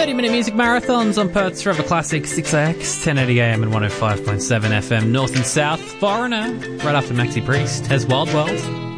30-minute music marathons on Perth's Forever Classic, 6AX, 1080am and 105.7 FM, north and south. Foreigner, right after Maxi Priest, has Wild World.